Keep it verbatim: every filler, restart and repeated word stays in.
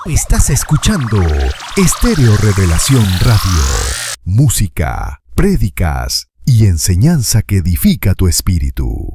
Estás escuchando Estéreo Revelación Radio. Música, prédicas y enseñanza que edifica tu espíritu.